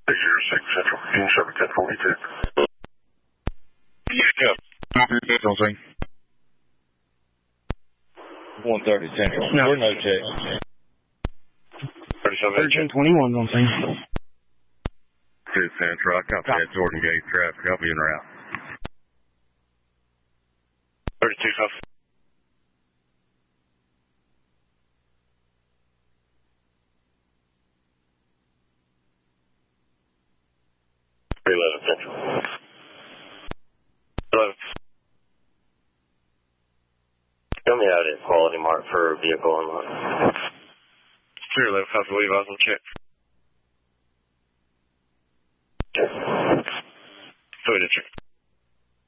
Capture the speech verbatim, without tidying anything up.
zero six Central, King seven ten forty-two. Yeah. Don't swing. one thirty Central. No. We're no check. thirteen twenty-one, don't think. two Central. I copy that Jordan Gate traffic. I'll be en route. thirty-two copy. eleven Central. eleven. Tell me out at quality mark for vehicle online. three eleven copy, leave, I was on check.